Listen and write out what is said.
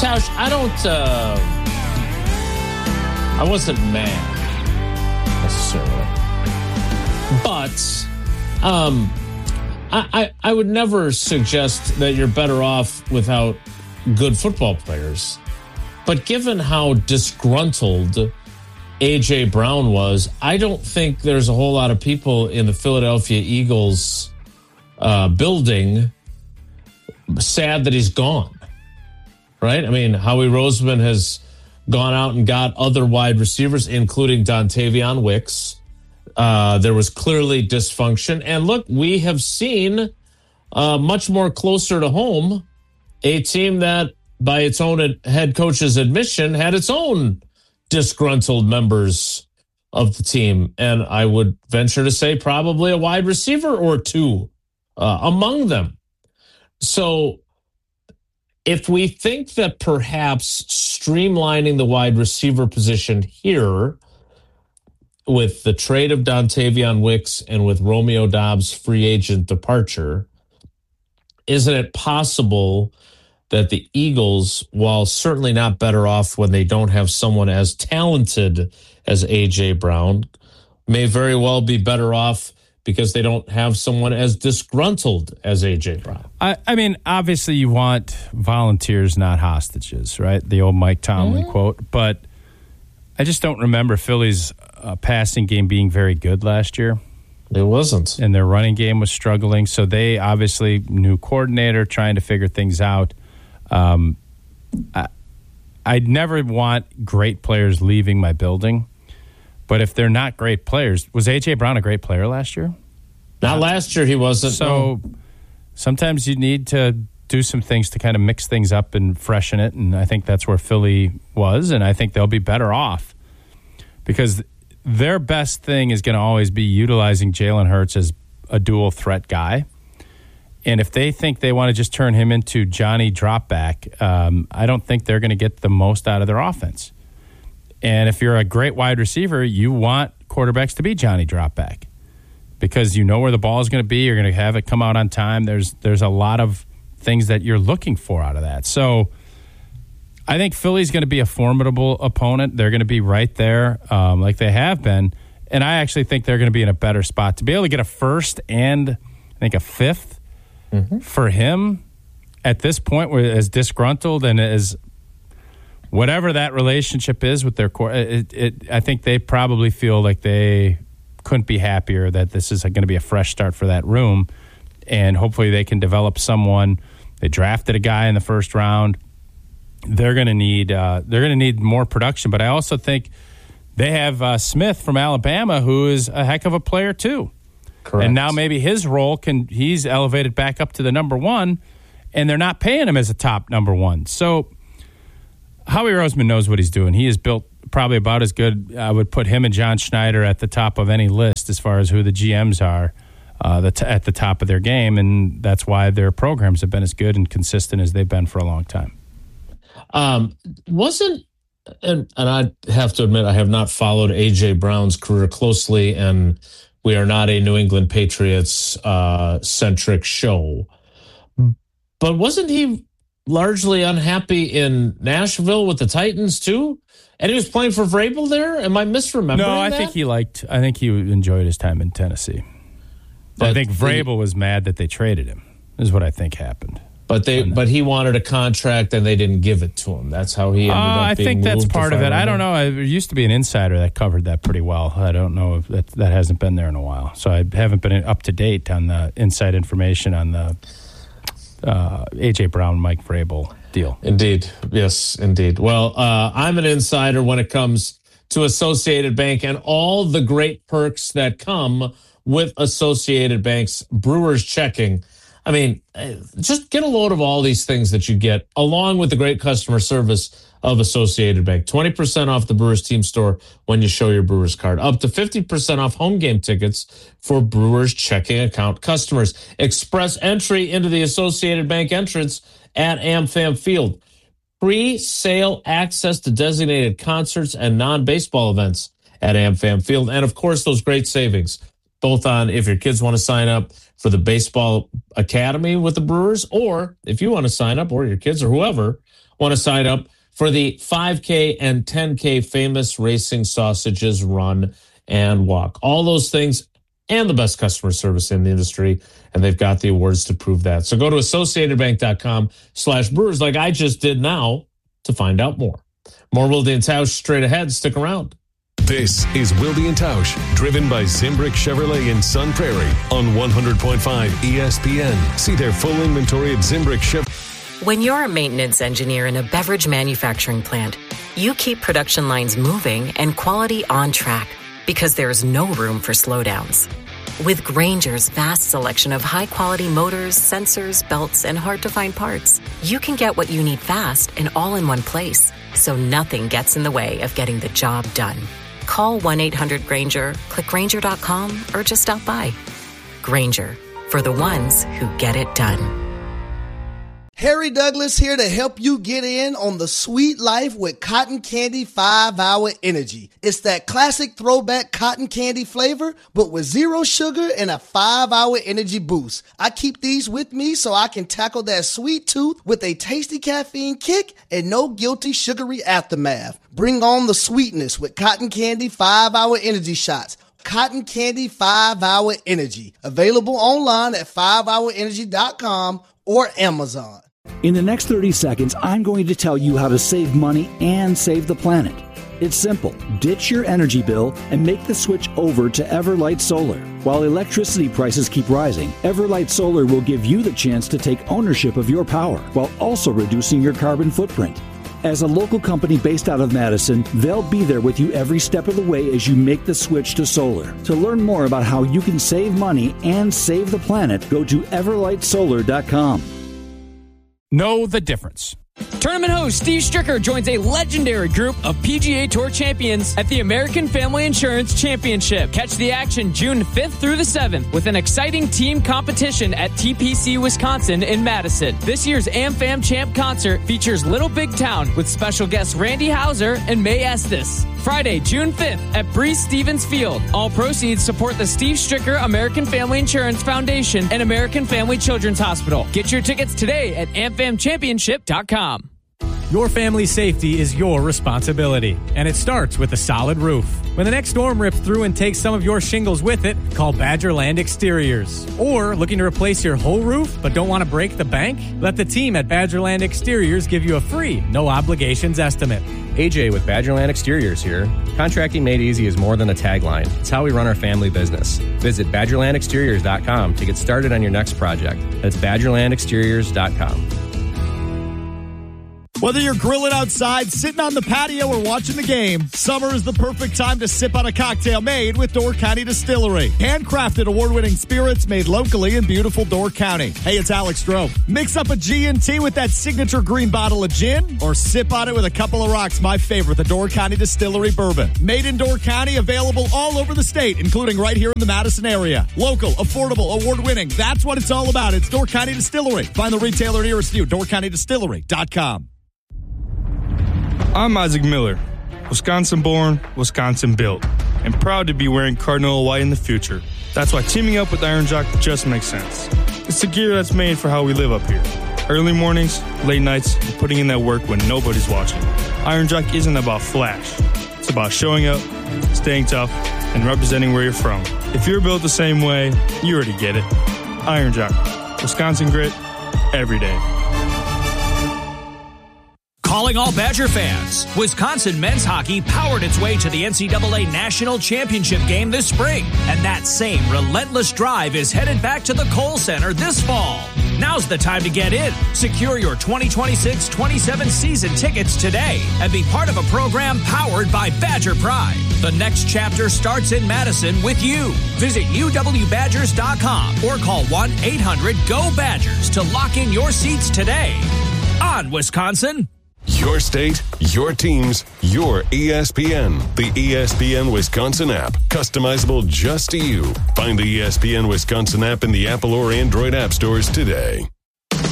Tausch, I wasn't mad necessarily, but I would never suggest that you're better off without good football players. But given how disgruntled A.J. Brown was, I don't think there's a whole lot of people in the Philadelphia Eagles building sad that he's gone, right? I mean, Howie Roseman has gone out and got other wide receivers, including Dontavion Wicks. There was clearly dysfunction. And look, we have seen much more closer to home a team that, by its own head coach's admission, had its own disgruntled members of the team. And I would venture to say probably a wide receiver or two among them. So if we think that perhaps streamlining the wide receiver position here with the trade of Dontavion Wicks and with Romeo Doubs' free agent departure, isn't it possible that the Eagles, while certainly not better off when they don't have someone as talented as A.J. Brown, may very well be better off because they don't have someone as disgruntled as A.J. Brown? I mean, obviously you want volunteers, not hostages, right? The old Mike Tomlin quote. But I just don't remember Philly's passing game being very good last year. It wasn't. And their running game was struggling. So they obviously, new coordinator, trying to figure things out. I'd never want great players leaving my building. But if they're not great players, was A.J. Brown a great player last year? Not last year, he wasn't. So sometimes you need to do some things to kind of mix things up and freshen it, and I think that's where Philly was, and I think they'll be better off because their best thing is going to always be utilizing Jalen Hurts as a dual threat guy. And if they think they want to just turn him into Johnny Dropback, I don't think they're going to get the most out of their offense. And if you're a great wide receiver, you want quarterbacks to be Johnny Dropback because you know where the ball is going to be. You're going to have it come out on time. There's a lot of things that you're looking for out of that. So I think Philly's going to be a formidable opponent. They're going to be right there like they have been. And I actually think they're going to be in a better spot to be able to get a first and I think a fifth for him at this point, where as disgruntled and as whatever that relationship is with their core, I think they probably feel like they couldn't be happier that this is going to be a fresh start for that room, and hopefully they can develop someone. They drafted a guy in the first round. They're going to need more production, but I also think they have Smith from Alabama, who is a heck of a player too. Correct. And now maybe his role he's elevated back up to the number one, and they're not paying him as a top number one. So Howie Roseman knows what he's doing. He is built probably about as good. I would put him and John Schneider at the top of any list as far as who the GMs are at the top of their game, and that's why their programs have been as good and consistent as they've been for a long time. And I have to admit, I have not followed A.J. Brown's career closely, and we are not a New England Patriots centric show. But wasn't he largely unhappy in Nashville with the Titans too? And he was playing for Vrabel there? Am I misremembering No, I that? think he enjoyed his time in Tennessee. But I think Vrabel was mad that they traded him, is what I think happened. But he wanted a contract and they didn't give it to him. That's how he ended up being I think that's part of it. I don't know. There used to be an insider that covered that pretty well. I don't know if that hasn't been there in a while. So I haven't been up to date on the inside information on the A.J. Brown, Mike Vrabel deal. Indeed. Yes, indeed. Well, I'm an insider when it comes to Associated Bank and all the great perks that come with Associated Bank's Brewers Checking. I mean, just get a load of all these things that you get, along with the great customer service of Associated Bank. 20% off the Brewers team store when you show your Brewers card. Up to 50% off home game tickets for Brewers checking account customers. Express entry into the Associated Bank entrance at AmFam Field. Pre-sale access to designated concerts and non-baseball events at AmFam Field. And, of course, those great savings, both on if your kids want to sign up for the baseball academy with the Brewers, or if you want to sign up, or your kids or whoever want to sign up for the 5K and 10K Famous Racing Sausages Run and Walk. All those things and the best customer service in the industry, and they've got the awards to prove that. So go to associatedbank.com/Brewers like I just did now to find out more. More Wilde and Tausch straight ahead. Stick around. This is Wilde and Tausch, driven by Zimbrick Chevrolet in Sun Prairie on 100.5 ESPN. See their full inventory at Zimbrick Chevrolet. When you're a maintenance engineer in a beverage manufacturing plant, you keep production lines moving and quality on track because there's no room for slowdowns. With Grainger's vast selection of high-quality motors, sensors, belts, and hard-to-find parts, you can get what you need fast and all in one place, so nothing gets in the way of getting the job done. Call 1-800-GRAINGER, click Grainger.com, or just stop by. Grainger, for the ones who get it done. Harry Douglas here to help you get in on the sweet life with Cotton Candy 5-Hour Energy. It's that classic throwback cotton candy flavor, but with 0 sugar and a 5-hour energy boost. I keep these with me so I can tackle that sweet tooth with a tasty caffeine kick and no guilty sugary aftermath. Bring on the sweetness with Cotton Candy 5-Hour Energy Shots. Cotton Candy 5-Hour Energy. Available online at 5hourenergy.com or Amazon. In the next 30 seconds, I'm going to tell you how to save money and save the planet. It's simple. Ditch your energy bill and make the switch over to Everlight Solar. While electricity prices keep rising, Everlight Solar will give you the chance to take ownership of your power while also reducing your carbon footprint. As a local company based out of Madison, they'll be there with you every step of the way as you make the switch to solar. To learn more about how you can save money and save the planet, go to everlightsolar.com. Know the difference. Tournament host Steve Stricker joins a legendary group of PGA Tour champions at the American Family Insurance Championship. Catch the action June 5th through the 7th with an exciting team competition at TPC Wisconsin in Madison. This year's AmFam Champ concert features Little Big Town with special guests Randy Houser and May Estes. Friday, June 5th at Breeze Stevens Field. All proceeds support the Steve Stricker American Family Insurance Foundation and American Family Children's Hospital. Get your tickets today at amfamchampionship.com. Your family's safety is your responsibility, and it starts with a solid roof. When the next storm rips through and takes some of your shingles with it, call Badgerland Exteriors. Or looking to replace your whole roof but don't want to break the bank? Let the team at Badgerland Exteriors give you a free, no-obligations estimate. AJ with Badgerland Exteriors here. Contracting made easy is more than a tagline. It's how we run our family business. Visit BadgerlandExteriors.com to get started on your next project. That's BadgerlandExteriors.com. Whether you're grilling outside, sitting on the patio, or watching the game, summer is the perfect time to sip on a cocktail made with Door County Distillery. Handcrafted award-winning spirits made locally in beautiful Door County. Hey, it's Alex Stroh. Mix up a G&T with that signature green bottle of gin, or sip on it with a couple of rocks, my favorite, the Door County Distillery Bourbon. Made in Door County, available all over the state, including right here in the Madison area. Local, affordable, award-winning. That's what it's all about. It's Door County Distillery. Find the retailer nearest you, doorcountydistillery.com. I'm Isaac Miller, Wisconsin-born, Wisconsin-built, and proud to be wearing Cardinal white in the future. That's why teaming up with Iron Jock just makes sense. It's the gear that's made for how we live up here. Early mornings, late nights, and putting in that work when nobody's watching. Iron Jock isn't about flash. It's about showing up, staying tough, and representing where you're from. If you're built the same way, you already get it. Iron Jock, Wisconsin grit, every day. Calling all Badger fans. Wisconsin men's hockey powered its way to the NCAA National Championship game this spring. And that same relentless drive is headed back to the Kohl Center this fall. Now's the time to get in. Secure your 2026-27 season tickets today and be part of a program powered by Badger Pride. The next chapter starts in Madison with you. Visit uwbadgers.com or call 1-800-GO-BADGERS to lock in your seats today. On Wisconsin. Your state, your teams, your ESPN. The ESPN Wisconsin app. Customizable just to you. Find the ESPN Wisconsin app in the Apple or Android app stores today.